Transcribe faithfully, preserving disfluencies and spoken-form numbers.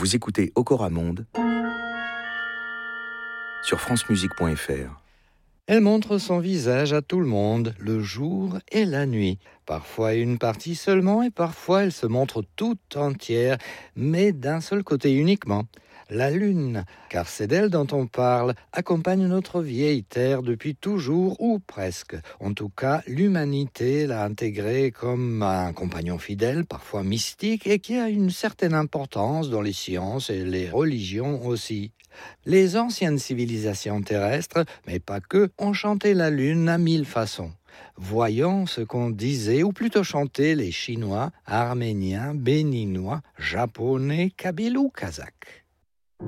Vous écoutez Okora Monde sur francemusique point f r. Elle montre son visage à tout le monde, le jour et la nuit. Parfois une partie seulement et parfois elle se montre toute entière, mais d'un seul côté uniquement. La lune, car c'est d'elle dont on parle, accompagne notre vieille terre depuis toujours ou presque. En tout cas, l'humanité l'a intégrée comme un compagnon fidèle, parfois mystique, et qui a une certaine importance dans les sciences et les religions aussi. Les anciennes civilisations terrestres, mais pas que, ont chanté la lune à mille façons. Voyons ce qu'on disait, ou plutôt chantaient les Chinois, Arméniens, Béninois, Japonais, Kabyles ou Kazakhs.